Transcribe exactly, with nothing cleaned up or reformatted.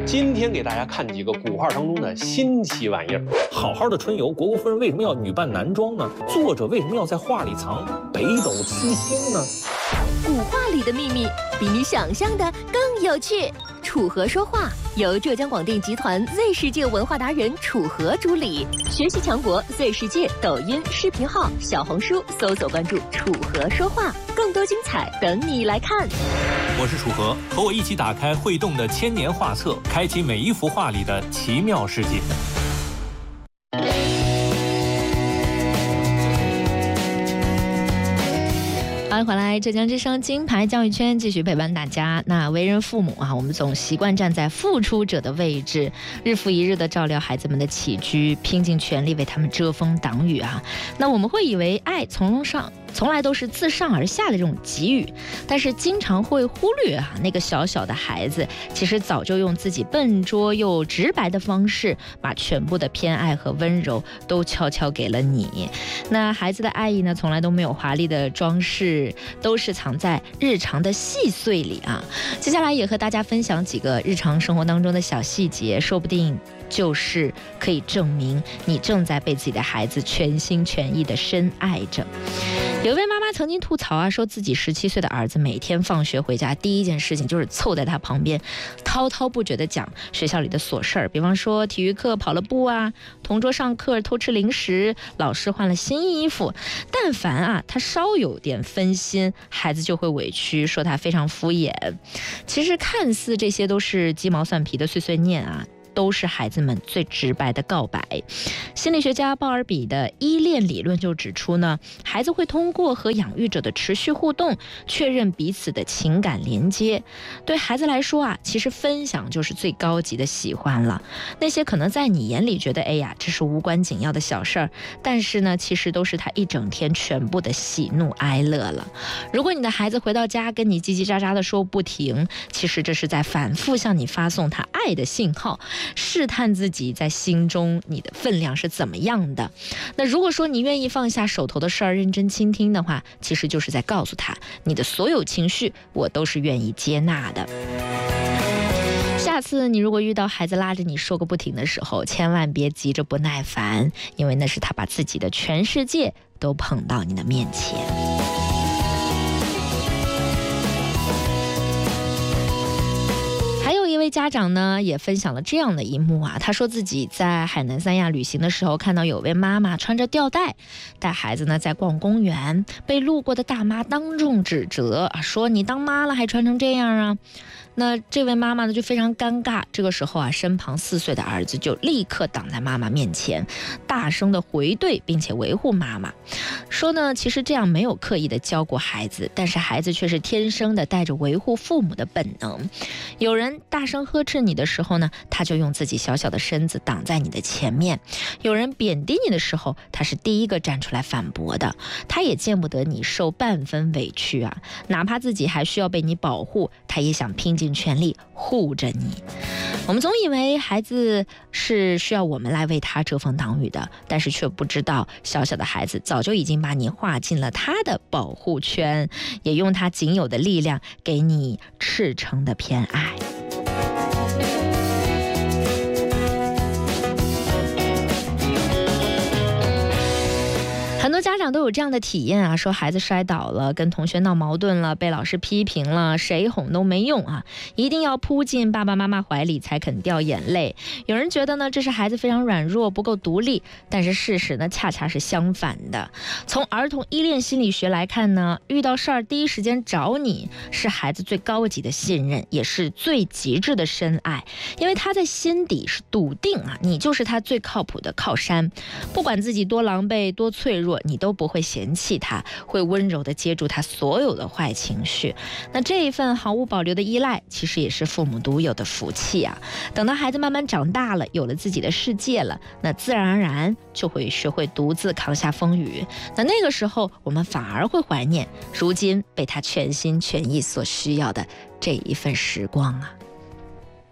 今天给大家看几个古画当中的新奇玩意儿。 好好的春游，虢国夫人为什么要女扮男装呢？作者为什么要在画里藏北斗七星呢？ 古画里的秘密比你想象的更有趣。楚河说话由浙江广电集团 Z 世界文化达人楚河主理，学习强国 Z 世界抖音视频号、小红书搜索关注楚河说话，更多精彩等你来看。 我是楚河，和我一起打开会动的千年画册，开启每一幅画里的奇妙世界。 欢迎回来，浙江之声金牌教育圈继续陪伴大家。那为人父母啊，我们总习惯站在付出者的位置，日复一日的照料孩子们的起居，拼尽全力为他们遮风挡雨啊。那我们会以为爱从上从来都是自上而下的这种给予，但是经常会忽略啊，那个小小的孩子其实早就用自己笨拙又直白的方式，把全部的偏爱和温柔都悄悄给了你。那孩子的爱意呢，从来都没有华丽的装饰，都是藏在日常的细碎里啊。接下来也和大家分享几个日常生活当中的小细节，说不定就是可以证明你正在被自己的孩子全心全意的深爱着。有一位妈妈曾经吐槽啊，说自己十七岁的儿子每天放学回家第一件事情就是凑在他旁边滔滔不绝地讲学校里的琐事儿，比方说体育课跑了步啊，同桌上课偷吃零食，老师换了新衣服。但凡啊他稍有点分心，孩子就会委屈，说他非常敷衍。其实看似这些都是鸡毛蒜皮的碎碎念啊，都是孩子们最直白的告白。心理学家鲍尔比的依恋理论就指出呢，孩子会通过和养育者的持续互动，确认彼此的情感连接。对孩子来说啊，其实分享就是最高级的喜欢了。那些可能在你眼里觉得哎呀这是无关紧要的小事儿，但是呢其实都是他一整天全部的喜怒哀乐了。如果你的孩子回到家跟你叽叽喳喳的说不停，其实这是在反复向你发送他爱的信号，试探自己在心中你的分量是怎么样的。那如果说你愿意放下手头的事儿，认真倾听的话，其实就是在告诉他，你的所有情绪我都是愿意接纳的。下次你如果遇到孩子拉着你说个不停的时候，千万别急着不耐烦，因为那是他把自己的全世界都捧到你的面前。一位家长呢也分享了这样的一幕啊，他说自己在海南三亚旅行的时候，看到有位妈妈穿着吊带带孩子呢在逛公园，被路过的大妈当众指责，说你当妈了还穿成这样啊。那这位妈妈呢就非常尴尬，这个时候啊，身旁四岁的儿子就立刻挡在妈妈面前，大声的回怼并且维护妈妈，说呢其实这样没有刻意的教过孩子，但是孩子却是天生的带着维护父母的本能。有人大声呵斥你的时候呢，他就用自己小小的身子挡在你的前面；有人贬低你的时候，他是第一个站出来反驳的。他也见不得你受半分委屈啊，哪怕自己还需要被你保护，他也想拼尽全力护着你。我们总以为孩子是需要我们来为他遮风挡雨的，但是却不知道小小的孩子早就已经把你划进了他的保护圈，也用他仅有的力量给你赤诚的偏爱。很多家长都有这样的体验啊，说孩子摔倒了，跟同学闹矛盾了，被老师批评了，谁哄都没用啊，一定要扑进爸爸妈妈怀里才肯掉眼泪。有人觉得呢，这是孩子非常软弱，不够独立，但是事实呢，恰恰是相反的。从儿童依恋心理学来看呢，遇到事儿第一时间找你，是孩子最高级的信任，也是最极致的深爱，因为他在心底是笃定啊，你就是他最靠谱的靠山，不管自己多狼狈多脆弱，你都不会嫌弃他，会温柔地接住他所有的坏情绪。那这一份毫无保留的依赖，其实也是父母独有的福气啊。等到孩子慢慢长大了，有了自己的世界了，那自然而然就会学会独自扛下风雨。那那个时候，我们反而会怀念如今被他全心全意所需要的这一份时光啊。